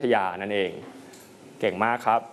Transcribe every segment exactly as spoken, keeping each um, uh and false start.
ทยานั่นเองเก่งมากครับ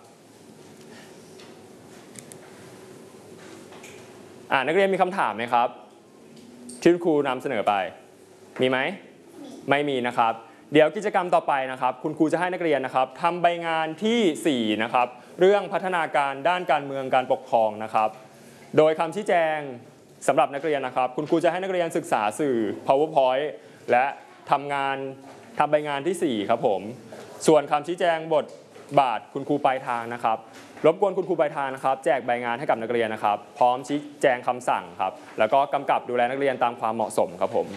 อ่านักเรียนมีคำถามไหมครับที่ครูนำเสนอไปมีไหมไม่มีนะครับเดี๋ยวกิจกรรมต่อไปนะครับคุณครูจะให้นักเรียนนะครับทำใบงานที่สี่นะครับเรื่องพัฒนาการด้านการเมืองการปกครองนะครับโดยคำชี้แจงสำหรับนักเรียนนะครับคุณครูจะให้นักเรียนศึกษาสื่อ PowerPoint และทำงานทำใบงานที่สี่ครับผมส่วนคำชี้แจงบทบาทคุณครูปลายทางนะครับรบกวนคุณครูปลายทางนะครับแจกใบงานให้กับนักเรียนนะครับพร้อมชี้แจงคำสั่งครับแล้วก็กำกับดูแลนักเรียนตามความเหมาะสมครับผม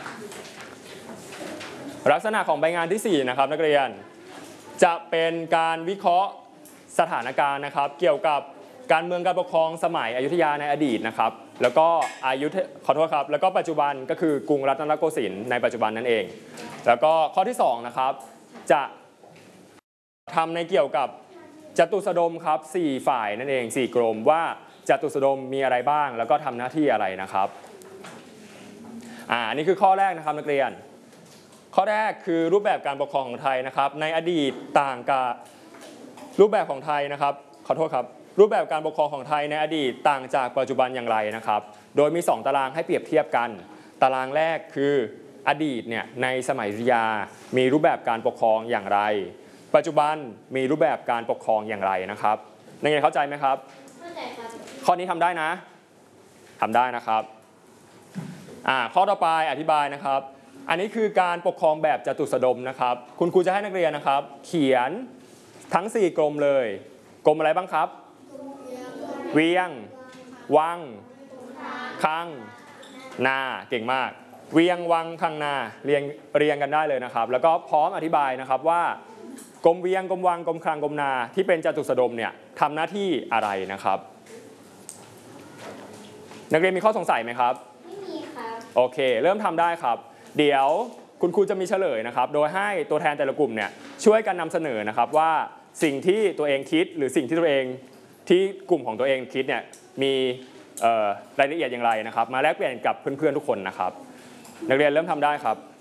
ลักษณะของใบงานที่สี่นะครับนักเรียนจะเป็นการวิเคราะห์สถานการณ์นะครับเกี่ยวกับการเมืองการปกครองสมัยอยุธยาในอดีตนะครับแล้วก็อายุขอโทษครับแล้วก็ปัจจุบันก็คือกรุงรัตนโกสินทร์ในปัจจุบันนั่นเองแล้วก็ข้อที่สองนะครับจะทำในเกี่ยวกับจตุสดมครับสี่ฝ่ายนั่นเองสี่กรมว่าจตุสดมมีอะไรบ้างแล้วก็ทำหน้าที่อะไรนะครับอ่านี่คือข้อแรกนะครับนักเรียนข้อแรกคือรูปแบบการปกครองของไทยนะครับในอดีตต่างกับรูปแบบของไทยนะครับขอโทษครับรูปแบบการปกครองของไทยในอดีตต่างจากปัจจุบันอย่างไรนะครับโดยมีสองตารางให้เปรียบเทียบกันตารางแรกคืออดีตเนี่ยในสมัยอยุธยามีรูปแบบการปกครองอย่างไรปัจจุบันมีรูปแบบการปกครองอย่างไรนะครับนักเรียนเข้าใจไหมครับเข้าใจครับข้อนี้ทำได้นะทำได้นะครับอ่าข้อต่อไปอธิบายนะครับอันนี้คือการปกครองแบบจตุสดมนะครับคุณครูจะให้นักเรียนนะครับเขียนทั้งสี่กรมเลยกรมอะไรบ้างครับเวียงวังคังนาเก่งมากเวียงวังคังนาเรียงเรียงกันได้เลยนะครับแล้วก็พร้อมอธิบายนะครับว่ากรมเวียงกรมวังกรมคลังกรมนาที่เป็นจตุสดมเนี่ยทำหน้าที่อะไรนะครับนักเรียนมีข้อสงสัยไหมครับไม่มีครับโอเคเริ่มทำได้ครับเดี๋ยวคุณครูจะมีเฉลยนะครับโดยให้ตัวแทนแต่ละกลุ่มเนี่ยช่วยกันนำเสนอนะครับว่าสิ่งที่ตัวเองคิดหรือสิ่งที่ตัวเองที่กลุ่มของตัวเองคิดเนี่ยมีรายละเอียดอย่างไรนะครับมาแลกเปลี่ยนกับเพื่อนๆทุกคนนะครับนักเรียนเริ่มทำได้ครับ